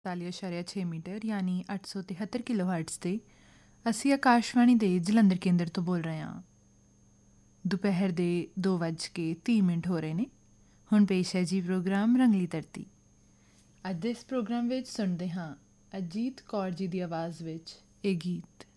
43.6 metre ਯਾਨੀ 873 kilohertz ਤੇ ਅਸੀਂ ਆਕਾਸ਼ਵਾਣੀ ਦੇ ਜਲੰਧਰ ਕੇਂਦਰ ਤੋਂ ਬੋਲ ਰਹੇ ਹਾਂ। ਦੁਪਹਿਰ ਦੇ 2:30 ਹੋ ਰਹੇ ਨੇ। ਹੁਣ ਪੇਸ਼ ਹੈ ਜੀ ਪ੍ਰੋਗਰਾਮ ਰੰਗਲੀ ਧਰਤੀ। ਅੱਜ ਦੇ ਇਸ ਪ੍ਰੋਗਰਾਮ ਵਿੱਚ ਸੁਣਦੇ ਹਾਂ ਅਜੀਤ ਕੌਰ ਜੀ ਦੀ ਆਵਾਜ਼ ਵਿੱਚ ਇਹ ਗੀਤ।